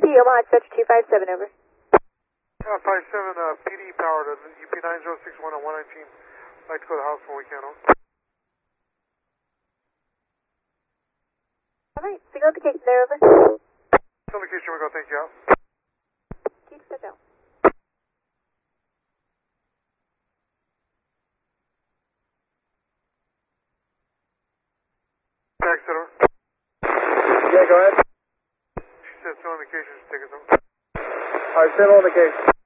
Omaha, Center 257, over. 57, PD power to UP 9061 on 119. I'd like to go to the house when we can. Alright, signal indication there, over. Signal indication, we go, thank you, out. Keep touch out. Taxi, over. Yeah, go ahead. She said signal indication, just take us over. Alright, signal indication.